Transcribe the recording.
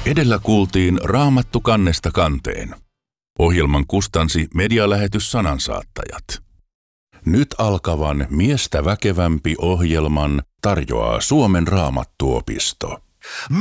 Edellä kuultiin Raamattu kannesta kanteen. Ohjelman kustansi medialähetys Sanansaattajat. Nyt alkavan Miestä väkevämpi ohjelman tarjoaa Suomen Raamattuopisto.